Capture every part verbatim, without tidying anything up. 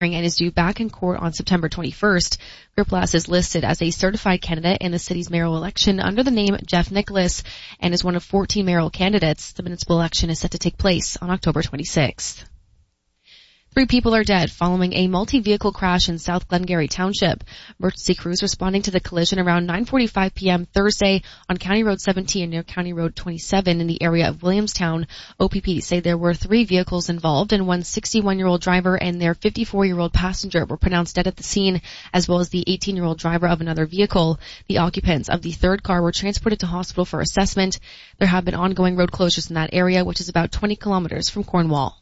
and is due back in court on September twenty-first. Griplas is listed as a certified candidate in the city's mayoral election under the name Jeff Nicholas and is one of fourteen mayoral candidates. The municipal election is set to take place on October twenty-sixth. Three people are dead following a multi-vehicle crash in South Glengarry Township. Emergency crews responding to the collision around nine forty-five p.m. Thursday on County Road seventeen near County Road twenty-seven in the area of Williamstown. O P P say there were three vehicles involved and one sixty-one-year-old driver and their fifty-four-year-old passenger were pronounced dead at the scene, as well as the eighteen-year-old driver of another vehicle. The occupants of the third car were transported to hospital for assessment. There have been ongoing road closures in that area, which is about twenty kilometers from Cornwall.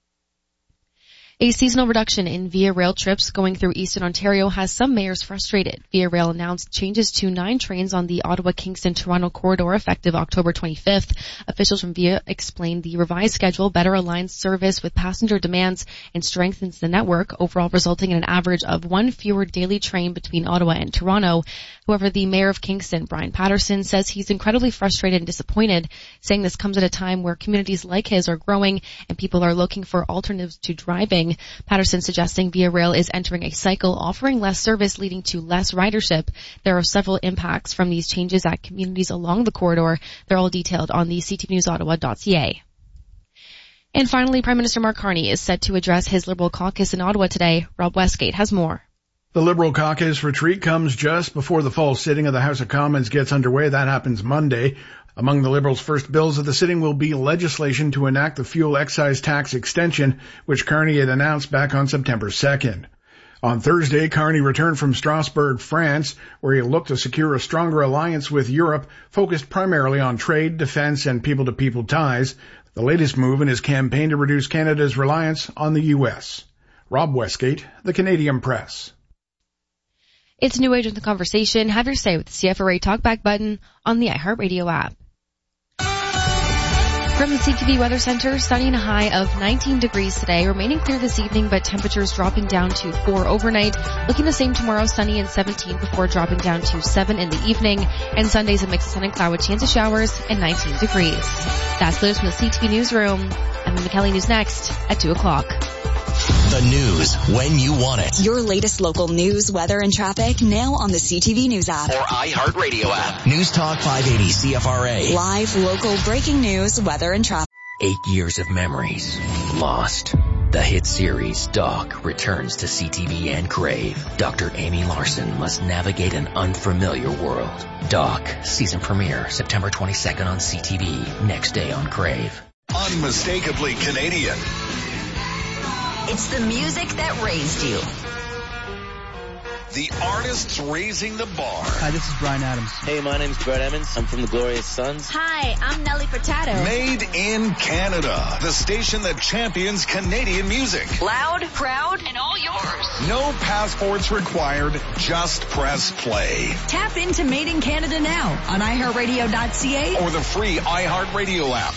A seasonal reduction in Via Rail trips going through Eastern Ontario has some mayors frustrated. Via Rail announced changes to nine trains on the Ottawa-Kingston-Toronto corridor effective October twenty-fifth. Officials from Via explained the revised schedule better aligns service with passenger demands and strengthens the network, overall resulting in an average of one fewer daily train between Ottawa and Toronto. However, the mayor of Kingston, Brian Patterson, says he's incredibly frustrated and disappointed, saying this comes at a time where communities like his are growing and people are looking for alternatives to driving. Patterson suggesting Via Rail is entering a cycle offering less service leading to less ridership. There are several impacts from these changes at communities along the corridor. They're all detailed on the c t v news ottawa dot c a. And finally, Prime Minister Mark Carney is set to address his Liberal caucus in Ottawa today. Rob Westgate has more. The Liberal caucus retreat comes just before the fall sitting of the House of Commons gets underway. That happens Monday. Among the Liberals' first bills of the sitting will be legislation to enact the fuel excise tax extension, which Carney had announced back on September second. On Thursday, Carney returned from Strasbourg, France, where he looked to secure a stronger alliance with Europe, focused primarily on trade, defense, and people-to-people ties, the latest move in his campaign to reduce Canada's reliance on the U S. Rob Westgate, The Canadian Press. It's New Age in the Conversation. Have your say with the C F R A Talkback button on the iHeartRadio app. From the C T V Weather Center, sunny and a high of nineteen degrees today, remaining clear this evening, but temperatures dropping down to four overnight. Looking the same tomorrow, sunny and seventeen before dropping down to seven in the evening. And Sunday's a mix of sun and cloud with chance of showers and nineteen degrees. That's the news from the C T V Newsroom. I'm McKelly. News next at two o'clock. The news when you want it. Your latest local news, weather, and traffic now on the C T V News app. Or iHeartRadio app. News Talk five eighty C F R A. Live, local, breaking news, weather, and traffic. Eight years of memories lost. The hit series Doc returns to C T V and Crave. Doctor Amy Larson must navigate an unfamiliar world. Doc, season premiere September twenty-second on C T V. Next day on Crave. Unmistakably Canadian. It's the music that raised you. The artists raising the bar. Hi, this is Bryan Adams. Hey, my name's Brett Emmons. I'm from the Glorious Sons. Hi, I'm Nelly Furtado. Made in Canada. The station that champions Canadian music. Loud, proud, and all yours. No passports required. Just press play. Tap into Made in Canada now on i heart radio dot c a or the free iHeartRadio app.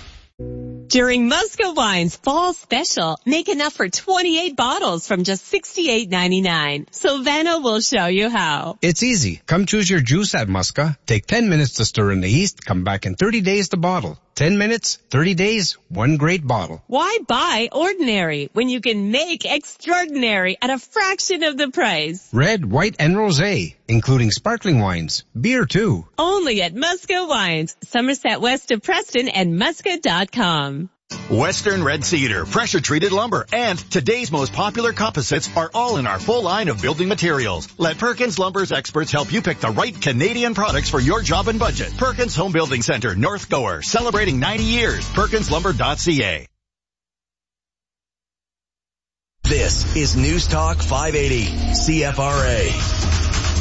During Musca Wine's fall special, make enough for twenty-eight bottles from just sixty-eight ninety-nine. Silvano will show you how. It's easy. Come choose your juice at Musca. Take ten minutes to stir in the yeast. Come back in thirty days to bottle. ten minutes, thirty days, one great bottle. Why buy ordinary when you can make extraordinary at a fraction of the price? Red, white, and rosé, including sparkling wines. Beer, too. Only at Musca Wines, Somerset West of Preston and musca dot com. Western Red Cedar, pressure-treated lumber, and today's most popular composites are all in our full line of building materials. Let Perkins Lumber's experts help you pick the right Canadian products for your job and budget. Perkins Home Building Center, North Gower, celebrating ninety years. perkins lumber dot c a. This is News Talk five eighty C F R A.